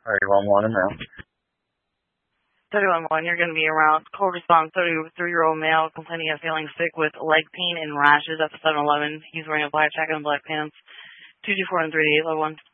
31-1 and now. 31-1, you're going to be around. Cold response, 33-year-old male complaining of feeling sick with leg pain and rashes at the 7-Eleven. He's wearing a black jacket and black pants. 224 and 38, level 1.